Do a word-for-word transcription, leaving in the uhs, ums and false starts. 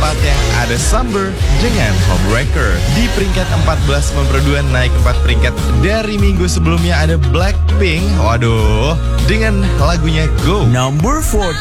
keempatnya ada Summer dengan Homewrecker. Di peringkat empat belas memperduan naik empat peringkat dari minggu sebelumnya ada Blackpink. Waduh, dengan lagunya Go. Number fourteen.